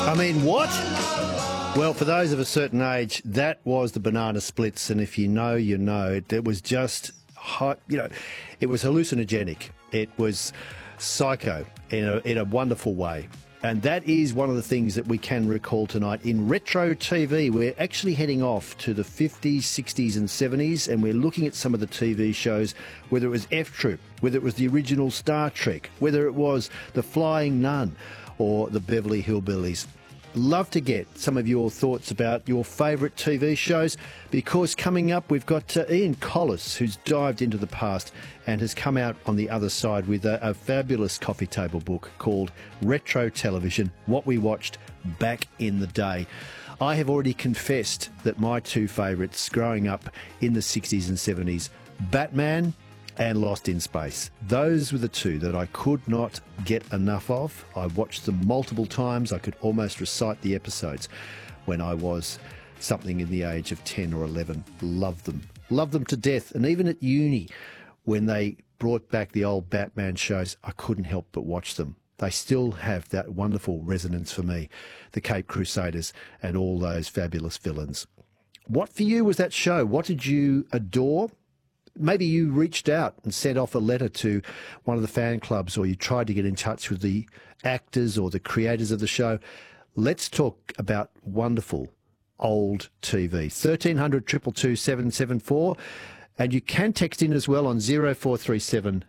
I mean, what? Well, for those of a certain age, that was the Banana Splits, and if you know, you know. It was just hot, it was hallucinogenic. It was psycho in a wonderful way. And that is one of the things that we can recall tonight. In Retro TV, we're actually heading off to the 50s, 60s and 70s, and we're looking at some of the TV shows, whether it was F-Troop, whether it was the original Star Trek, whether it was The Flying Nun or the Beverly Hillbillies. Love to get some of your thoughts about your favourite TV shows, because coming up we've got Ian Collis, who's dived into the past and has come out on the other side with a fabulous coffee table book called Retro Television, What We Watched Back in the Day. I have already confessed that my two favourites growing up in the 60s and 70s, Batman and Lost in Space. Those were the two that I could not get enough of. I watched them multiple times. I could almost recite the episodes when I was something in the age of 10 or 11. Loved them. Loved them to death. And even at uni, when they brought back the old Batman shows, I couldn't help but watch them. They still have that wonderful resonance for me, the Cape Crusaders and all those fabulous villains. What for you was that show? What did you adore? Maybe you reached out and sent off a letter to one of the fan clubs, or you tried to get in touch with the actors or the creators of the show. Let's talk about wonderful old TV. 1300 222 774. And you can text in as well on 0437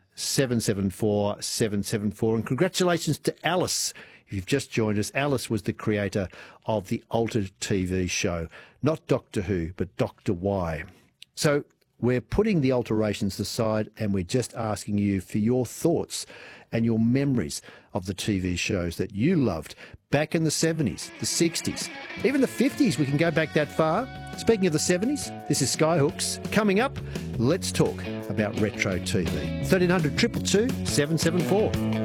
774 774. And congratulations to Alice. If you've just joined us, Alice was the creator of the altered TV show. Not Doctor Who, but Dr. Y. So we're putting the alterations aside and we're just asking you for your thoughts and your memories of the TV shows that you loved back in the 70s, the 60s, even the 50s. We can go back that far. Speaking of the 70s, this is Skyhooks. Coming up, let's talk about retro TV. 1300 222 774.